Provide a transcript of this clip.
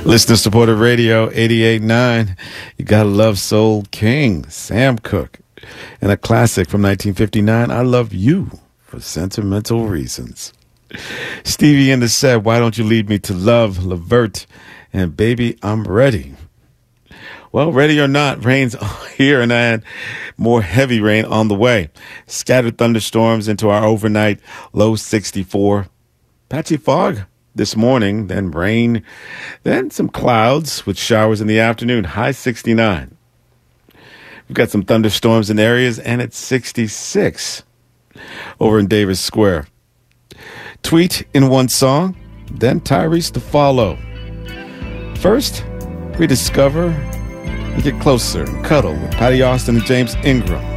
Listener supported radio 88.9. You gotta love Soul King, Sam Cooke. And a classic from 1959, I Love You for Sentimental Reasons. Stevie in the set, Why Don't You Lead Me to Love, Levert, and Baby, I'm Ready. Well, ready or not, rain's here and more heavy rain on the way. Scattered thunderstorms into our overnight, low 64. Patchy fog this morning, then rain, then some clouds with showers in the afternoon, high 69. We've got some thunderstorms in areas, and it's 66 over in Davis Square. Tweet in one song, then Tyrese to follow. First, we discover and get closer and cuddle with Patty Austin and James Ingram.